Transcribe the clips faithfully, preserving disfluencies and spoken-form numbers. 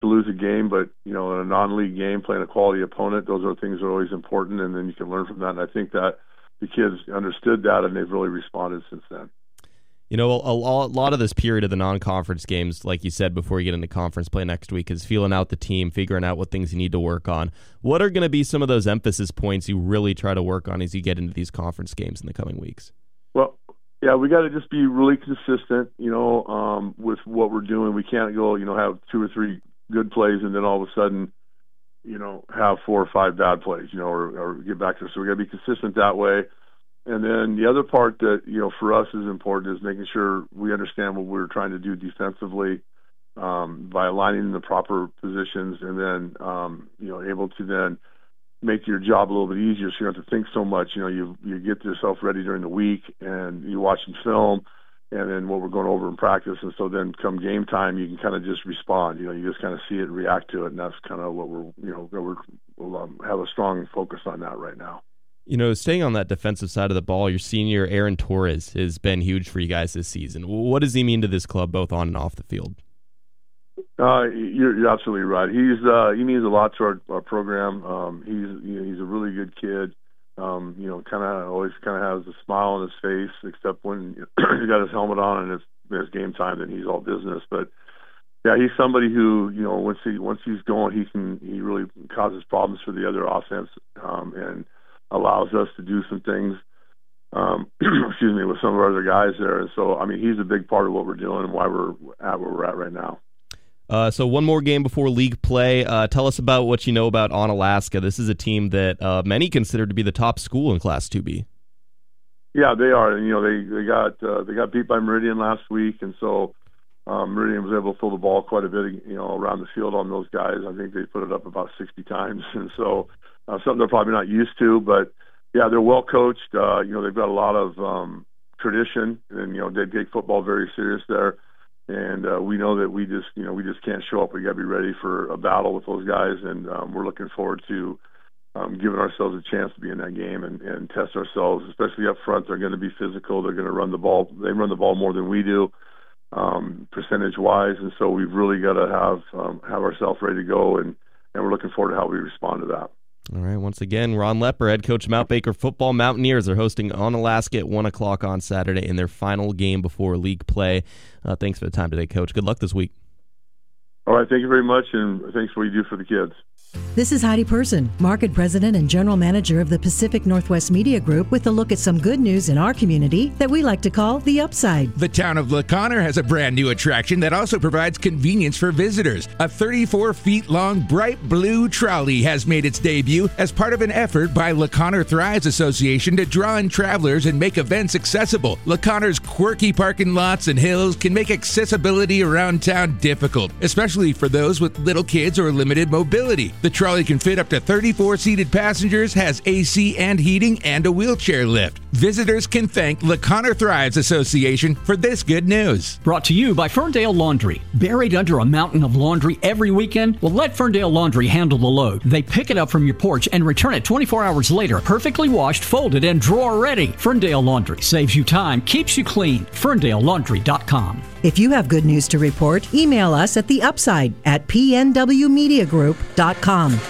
lose a game, but, you know, in a non-league game, playing a quality opponent, those are things that are always important, and then you can learn from that. And I think that the kids understood that, and they've really responded since then. You know, a, a lot of this period of the non-conference games, like you said, before you get into conference play next week, is feeling out the team, figuring out what things you need to work on. What are going to be some of those emphasis points you really try to work on as you get into these conference games in the coming weeks? Well, yeah, we got to just be really consistent, you know, um, with what we're doing. We can't go, you know, have two or three good plays and then all of a sudden, you know, have four or five bad plays, you know, or, or get back to it. So we got to be consistent that way. And then the other part that, you know, for us is important is making sure we understand what we're trying to do defensively um, by aligning in the proper positions, and then, um, you know, able to then make your job a little bit easier so you don't have to think so much. You know, you you get yourself ready during the week and you watch some film and then what we're going over in practice. And so then come game time, you can kind of just respond. You know, you just kind of see it and react to it. And that's kind of what we're, you know, we're, we'll um, have a strong focus on that right now. You know, staying on that defensive side of the ball, your senior Aaron Torres has been huge for you guys this season. What does he mean to this club, both on and off the field? Uh, you're, you're absolutely right. He's uh, he means a lot to our, our program. Um, he's you know, he's a really good kid. Um, you know, kind of always kind of has a smile on his face, except when he's got his helmet on and it's, it's game time, then he's all business. But yeah, he's somebody who, you know, once he once he's going, he can he really causes problems for the other offense, um, and allows us to do some things, um, excuse me, with some of our other guys there. And so, I mean, he's a big part of what we're doing and why we're at where we're at right now. Uh, so one more game before league play. Uh, tell us about what you know about Onalaska. This is a team that uh, many consider to be the top school in Class two B. Yeah, they are. And, you know, they, they got uh, they got beat by Meridian last week, and so um, Meridian was able to throw the ball quite a bit, you know, around the field on those guys. I think they put it up about sixty times, and so uh, something they're probably not used to. But yeah, they're well coached. Uh, you know, they've got a lot of um, tradition, and you know, they take football very serious there. And uh, we know that we just, you know, we just can't show up. We got to be ready for a battle with those guys, and um, we're looking forward to um, giving ourselves a chance to be in that game and, and test ourselves, especially up front. They're going to be physical. They're going to run the ball. They run the ball more than we do, um, percentage-wise, and so we've really got to have um, have ourselves ready to go, and, and we're looking forward to how we respond to that. All right, once again, Ron Lepper, head coach of Mount Baker football. Mountaineers are hosting Onalaska at one o'clock on Saturday in their final game before league play. Uh, thanks for the time today, Coach. Good luck this week. All right, thank you very much, and thanks for what you do for the kids. This is Heidi Person, Market President and General Manager of the Pacific Northwest Media Group, with a look at some good news in our community that we like to call the Upside. The town of LaConner has a brand new attraction that also provides convenience for visitors. A thirty-four feet long bright blue trolley has made its debut as part of an effort by LaConner Thrives Association to draw in travelers and make events accessible. LaConner's quirky parking lots and hills can make accessibility around town difficult, especially for those with little kids or limited mobility. The trolley can fit up to thirty-four seated passengers, has A C and heating, and a wheelchair lift. Visitors can thank LaConner Thrives Association for this good news. Brought to you by Ferndale Laundry. Buried under a mountain of laundry every weekend? Well, let Ferndale Laundry handle the load. They pick it up from your porch and return it twenty-four hours later, perfectly washed, folded, and drawer ready. Ferndale Laundry saves you time, keeps you clean. Ferndale Laundry dot com. If you have good news to report, email us at the Upside at P N W media group dot com.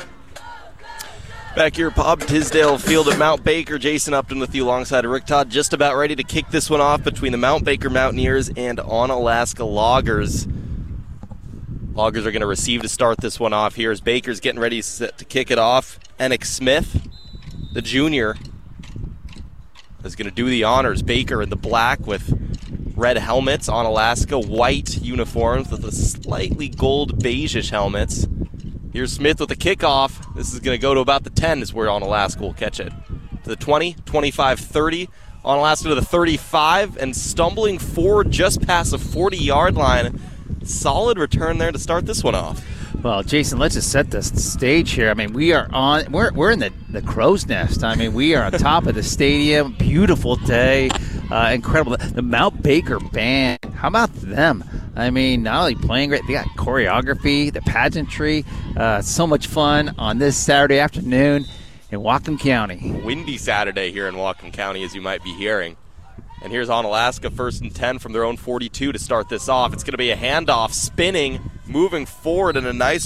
Back here, Bob Tisdale Field at Mount Baker. Jason Upton with you alongside Rick Todd, just about ready to kick this one off between the Mount Baker Mountaineers and Onalaska Loggers. Loggers are going to receive to start this one off here as Baker's getting ready to kick it off. Enoch Smith, the junior, is going to do the honors. Baker in the black with red helmets, Onalaska white uniforms with the slightly gold beige-ish helmets. Here's Smith with the kickoff. This is going to go to about the ten is where Onalaska will catch it. To the twenty, twenty-five, thirty. Onalaska to the thirty-five and stumbling forward just past the forty-yard line. Solid return there to start this one off. Well, Jason, let's just set the stage here. I mean, we are on, we're we're in the, the crow's nest. I mean, we are on top of the stadium. Beautiful day. Uh, incredible. The Mount Baker Band, how about them? I mean, not only playing great, they got choreography, the pageantry. Uh, so much fun on this Saturday afternoon in Whatcom County. Windy Saturday here in Whatcom County, as you might be hearing. And here's Onalaska, first and ten from their own forty-two to start this off. It's going to be a handoff, spinning, moving forward in a nice